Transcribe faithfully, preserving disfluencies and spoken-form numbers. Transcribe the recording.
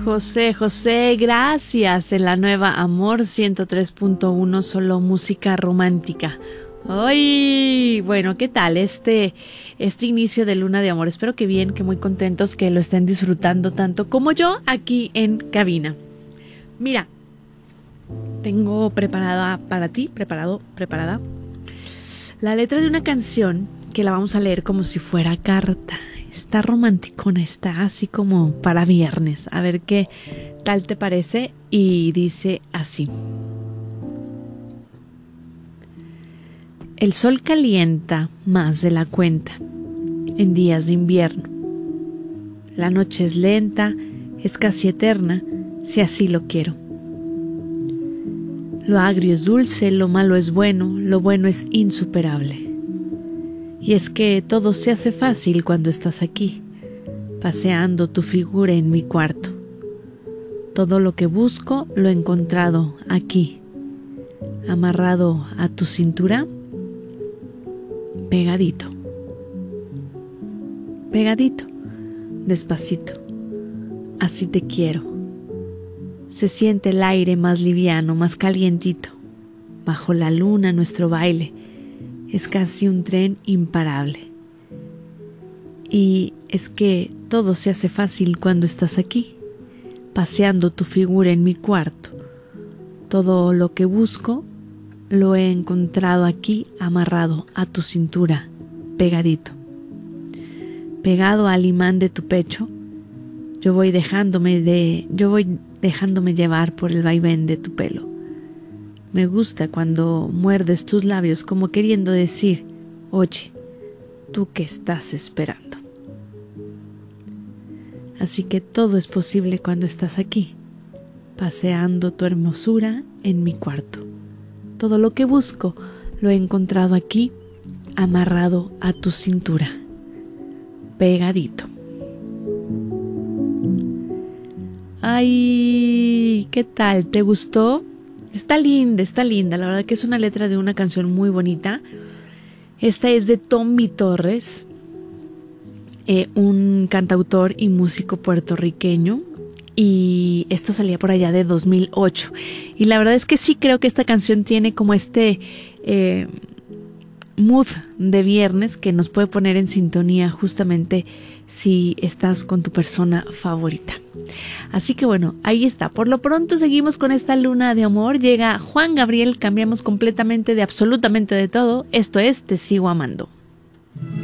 José, José, gracias. En la nueva Amor ciento tres punto uno, solo música romántica. Ay, bueno, ¿qué tal este, este inicio de Luna de Amor? Espero que bien, que muy contentos, que lo estén disfrutando tanto como yo aquí en cabina. Mira, tengo preparada para ti, preparado, preparada, la letra de una canción que la vamos a leer como si fuera carta. Está romanticona, está así como para viernes. A ver qué tal te parece. Y dice así. El sol calienta más de la cuenta en días de invierno. La noche es lenta, es casi eterna, si así lo quiero. Lo agrio es dulce, lo malo es bueno, lo bueno es insuperable. Y es que todo se hace fácil cuando estás aquí, paseando tu figura en mi cuarto. Todo lo que busco lo he encontrado aquí, amarrado a tu cintura, pegadito, pegadito, despacito, así te quiero. Se siente el aire más liviano, más calientito. Bajo la luna nuestro baile es casi un tren imparable. Y es que todo se hace fácil cuando estás aquí, paseando tu figura en mi cuarto. Todo lo que busco lo he encontrado aquí, amarrado a tu cintura, pegadito. Pegado al imán de tu pecho, yo voy dejándome de, yo voy dejándome llevar por el vaivén de tu pelo. Me gusta cuando muerdes tus labios como queriendo decir, oye, ¿tú qué estás esperando? Así que todo es posible cuando estás aquí, paseando tu hermosura en mi cuarto. Todo lo que busco lo he encontrado aquí, amarrado a tu cintura, pegadito. Ay, ¿qué tal? ¿Te gustó? Está linda, está linda. La verdad que es una letra de una canción muy bonita. Esta es de Tommy Torres, eh, un cantautor y músico puertorriqueño. Y esto salía por allá de dos mil ocho. Y la verdad es que sí creo que esta canción tiene como este eh, mood de viernes que nos puede poner en sintonía justamente si estás con tu persona favorita. Así que bueno, ahí está. Por lo pronto seguimos con esta Luna de Amor. Llega Juan Gabriel, cambiamos completamente de absolutamente de todo. Esto es Te Sigo Amando.